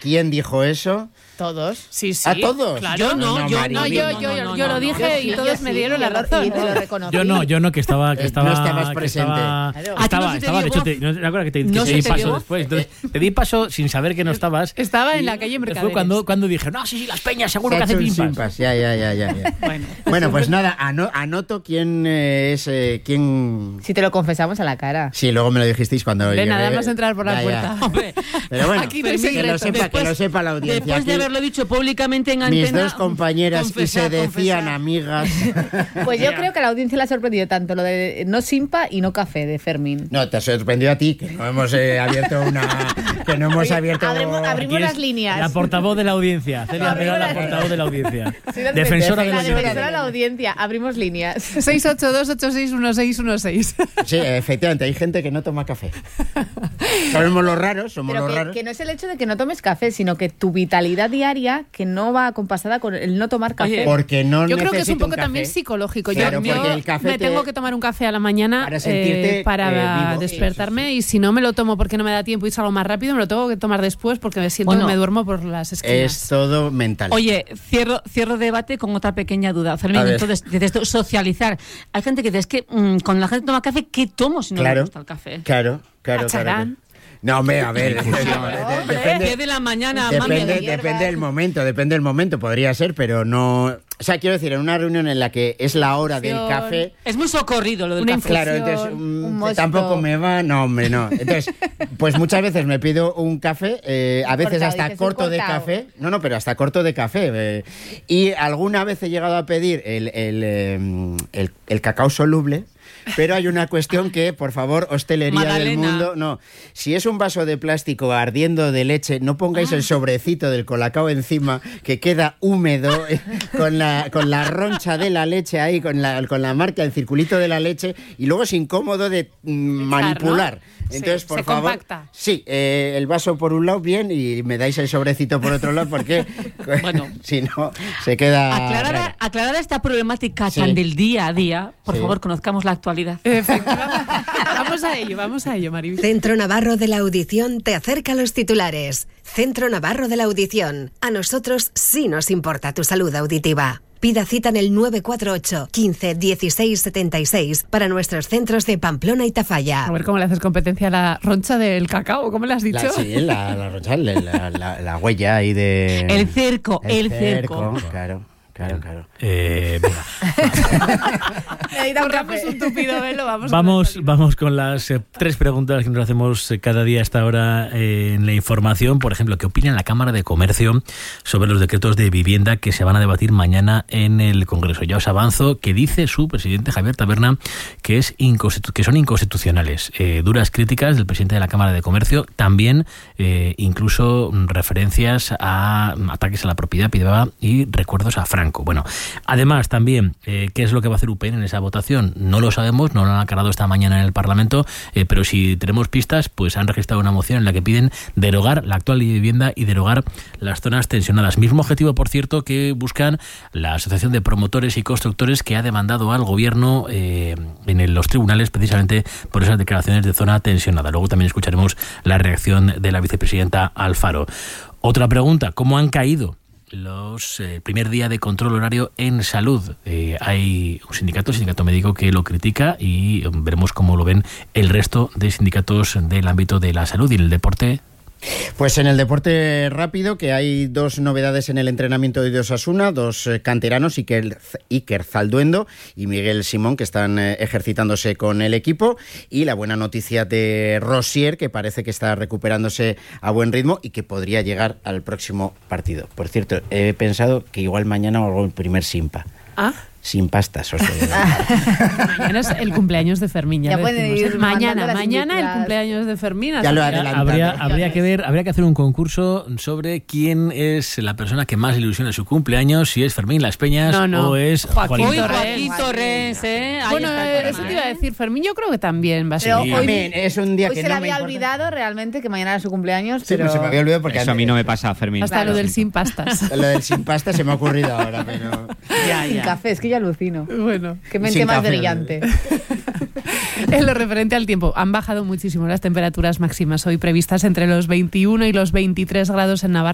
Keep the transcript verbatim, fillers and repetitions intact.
¿quién dijo eso? Todos, sí, sí. ¿A todos? Claro. Yo no, no, yo Mari, No, yo, no, yo, no, yo, no, yo no, lo no. dije Sí, y todos yo me sí, dieron la y lo- razón. y te lo reconocí. Yo no, yo no, que estaba... Que estaba No estabas que presente. Estaba, Claro. ¿A ti estaba, no se te estaba, de dio hecho, voz? te, no, ¿te acuerdas que te, que ¿No te se di te paso dio voz? después? Entonces, te di paso sin saber que no estabas. Estaba en Y la calle Fue Mercaderes. cuando, cuando dije, no, sí, sí, las peñas, seguro Se que ha hace hecho un pimpas. simpas. Ya, ya, ya, ya. ya. Bueno, Bueno, pues nada, ano- anoto quién eh, es... eh, quién... Si te lo confesamos a la cara. Sí, luego me lo dijisteis cuando... Ven, llegué. nada más entrar por la Ya, ya. puerta. hombre, Pero bueno, Aquí no hay que, lo secreto. sepa, que Después- lo sepa la audiencia. después de Aquí haberlo dicho públicamente en antena... mis dos compañeras y confesar, se decían confesar. amigas. Pues yo Mira. creo que a la audiencia le ha sorprendido tanto lo de no simpa y no café de Fermín. No, te sorprendió a ti, que no hemos eh, abierto una... Que no hemos Oye, abierto... abrimos- abrimos Aquí las es líneas. La portavoz de la audiencia. Celia Abrimos Pera, la las- portavoz de la audiencia. Sí, la Defensora de la la defensora de la audiencia. Abrimos líneas. seis ocho dos ocho seis uno seis uno seis. Sí, efectivamente, hay gente que no toma café. Somos los raros, somos Pero los que, raros. que no es el hecho de que no tomes café, sino que tu vitalidad diaria que no va acompasada con el no tomar café. Oye, Porque no Yo creo que es un necesito poco café. también psicológico. Claro, yo porque yo el café me te- tengo que tomar un café a la mañana Para sentirte, eh, para eh, vivo. despertarme y si no me lo tomo porque no me da tiempo y salgo más rápido, me lo tengo que tomar después porque me siento Bueno, que me duermo por las esquinas. Es todo mental. Oye, cierro, cierro debate con otra pequeña duda. Fermín, A ver. entonces, dices esto, socializar. Hay gente que dice, es que mm, cuando la gente toma café, ¿qué tomo si no Claro, le gusta el café? claro, claro, claro. Pacharán. No, hombre, a ver, Hombre, depende, diez de la mañana, mami. depende, de hierbas. depende del momento, depende del momento, podría ser, pero no... O sea, quiero decir, en una reunión en la que es la hora del Infusión. café... Es muy socorrido lo del Una café. infusión. Claro, entonces mm, un mosto. tampoco me va, no, hombre, no. Entonces, pues muchas veces me pido un café, eh, a veces Cortado, hasta dices, un corto de cortado. café, no, no, pero hasta corto de café. eh, y alguna vez he llegado a pedir el, el, eh, el, el cacao soluble. Pero hay una cuestión que, por favor, hostelería del Magdalena. mundo, no. Si es un vaso de plástico ardiendo de leche, no pongáis el sobrecito del colacao encima, que queda húmedo, eh, con la, con la roncha de la leche ahí, con la, con la marca, el circulito de la leche, y luego es incómodo de mm, manipular. Sí, Entonces, por se favor, compacta. sí, eh, el vaso por un lado bien y me dais el sobrecito por otro lado porque Bueno. si no se queda Aclarada, raro. aclarada esta problemática Sí. tan del día a día, por Sí. favor, conozcamos la actualidad. Efectivamente. Vamos a ello, vamos a ello, Maribel. Centro Navarro de la Audición te acerca los titulares. Centro Navarro de la Audición. A nosotros sí nos importa tu salud auditiva. Pida cita en el nueve cuatro ocho, quince, dieciséis, setenta y seis para nuestros centros de Pamplona y Tafalla. A ver cómo le haces competencia a la roncha del cacao, ¿cómo le has dicho? La, sí, la, la, roncha, la, la, la, la huella ahí de... El cerco, el cerco. Claro, claro, claro. Eh, venga. Necesita un Corramos café. un tupido velo, vamos. Vamos, vamos con las eh, tres preguntas que nos hacemos eh, cada día a esta hora eh, en la información. Por ejemplo, ¿qué opina la Cámara de Comercio sobre los decretos de vivienda que se van a debatir mañana en el Congreso? Ya os avanzo que dice su presidente Javier Taberna que, es inconstitu- que son inconstitucionales. Eh, duras críticas del presidente de la Cámara de Comercio, también eh, incluso referencias a ataques a la propiedad privada y recuerdos a Franco. Bueno, además también, eh, ¿qué es lo que va a hacer U P N en esa votación? No lo sabemos, no lo han aclarado esta mañana en el Parlamento, eh, pero si tenemos pistas, pues han registrado una moción en la que piden derogar la actual ley de vivienda y derogar las zonas tensionadas. Mismo objetivo, por cierto, que buscan la Asociación de Promotores y Constructores, que ha demandado al Gobierno eh, en el- los tribunales precisamente por esas declaraciones de zona tensionada. Luego también escucharemos la reacción de la vicepresidenta Alfaro. Otra pregunta, ¿cómo han caído los eh, primer día de control horario en salud? Eh, hay un sindicato, el sindicato médico, que lo critica y eh, veremos cómo lo ven el resto de sindicatos del ámbito de la salud y el deporte. Pues en el deporte rápido, que hay dos novedades en el entrenamiento de Osasuna, dos eh, canteranos, Iker, Iker Zalduendo y Miguel Simón, que están eh, ejercitándose con el equipo, y la buena noticia de Rosier, que parece que está recuperándose a buen ritmo y que podría llegar al próximo partido. Por cierto, he pensado que igual mañana hago el primer simpa. Ah, Sin pastas, os lo digo. mañana es el cumpleaños de Fermín, ya, Ya lo puede decimos, ir ¿eh? Mañana, mandando las mañana el invitadas. cumpleaños de Fermín. Ya lo así que- adelantado. Habría, habría que ver, habría que hacer un concurso sobre quién es la persona que más ilusiona su cumpleaños, si es Fermín Las Peñas No, no. o es Joaquín Uy, Torres. Joaquín Torres, ¿eh? Ahí Bueno, está el eh, problema, eso te iba a ¿eh? decir, Fermín, yo creo que también va a ser. Pero Sí. hoy, También es un día hoy que se le no me había importa. olvidado realmente que mañana era su cumpleaños, Sí, pero... pues se me había olvidado porque Eso a mí no me pasa, Fermín. Hasta Claro. lo del sin pastas. Lo del sin pasta se me ha ocurrido ahora, pero... Ya, Sin ya. café, es que yo alucino. Bueno, Qué mente Sin más café. brillante. en lo referente al tiempo, han bajado muchísimo las temperaturas máximas hoy previstas entre los veintiuno y los veintitrés grados en Navarra.